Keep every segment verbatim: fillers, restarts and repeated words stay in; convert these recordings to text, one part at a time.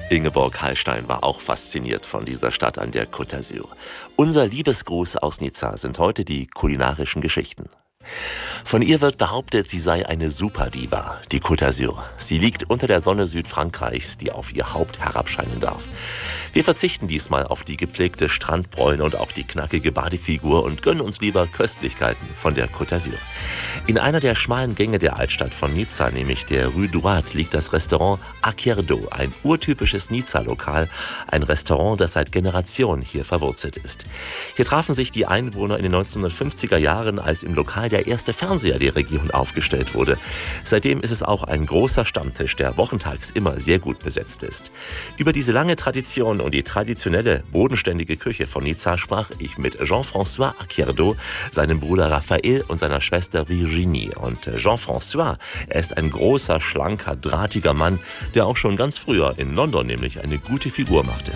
Ingeborg Hallstein war auch fasziniert von dieser Stadt an der Côte d'Azur. Unser Liebesgruß aus Nizza sind heute die kulinarischen Geschichten. Von ihr wird behauptet, sie sei eine Superdiva, die Côte d'Azur. Sie liegt unter der Sonne Südfrankreichs, die auf ihr Haupt herabscheinen darf. Wir verzichten diesmal auf die gepflegte Strandbräune und auch die knackige Badefigur und gönnen uns lieber Köstlichkeiten von der Côte d'Azur. In einer der schmalen Gänge der Altstadt von Nizza, nämlich der Rue Droite, liegt das Restaurant Acquerdo, ein urtypisches Nizza-Lokal, ein Restaurant, das seit Generationen hier verwurzelt ist. Hier trafen sich die Einwohner in den neunzehnhundertfünfziger Jahren, als im Lokal der erste Fernseher der Region aufgestellt wurde. Seitdem ist es auch ein großer Stammtisch, der wochentags immer sehr gut besetzt ist. Über diese lange Tradition und die traditionelle, bodenständige Küche von Nizza sprach ich mit Jean-François Acquerdo, seinem Bruder Raphael und seiner Schwester Virginie. Und Jean-François, er ist ein großer, schlanker, drahtiger Mann, der auch schon ganz früher in London nämlich eine gute Figur machte.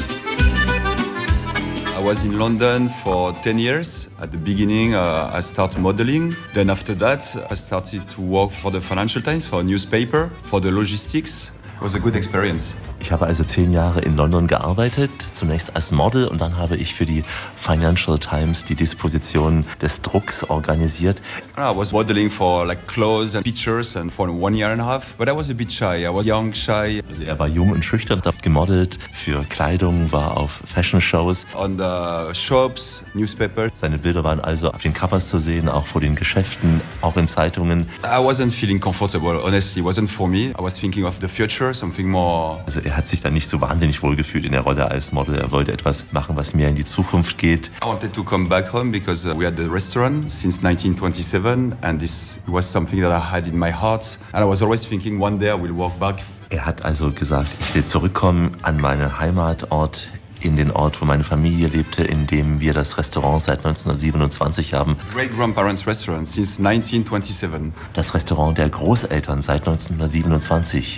I was in London for ten years. At the beginning, uh, I started modeling. Then after that, I started to work for the Financial Times, for a newspaper, for the logistics. It was a good experience. Ich habe also zehn Jahre in London gearbeitet, zunächst als Model und dann habe ich für die Financial Times die Disposition des Drucks organisiert. I was modeling for like clothes and pictures and for one year and a half, but I was a bit shy. I was young, shy. Also er war jung und schüchtern, hat gemodelt für Kleidung, war auf Fashion-Shows. On the shops, newspapers. Seine Bilder waren also auf den Covers zu sehen, auch vor den Geschäften, auch in Zeitungen. I wasn't feeling comfortable, honestly. It wasn't for me. I was thinking of the future, something more. Also er hat sich dann nicht so wahnsinnig wohl gefühlt in der Rolle als Model. Er wollte etwas machen, was mehr in die Zukunft geht. I wanted to come back home because we had the restaurant since nineteen twenty-seven and this was something that I had in my heart and I was always thinking one day I will walk back. Er hat also gesagt, ich will zurückkommen an meinen Heimatort, in den Ort, wo meine Familie lebte, in dem wir das Restaurant seit neunzehnhundertsiebenundzwanzig haben. Great Grandparents Restaurant since nineteen twenty-seven. Das Restaurant der Großeltern seit neunzehnhundertsiebenundzwanzig.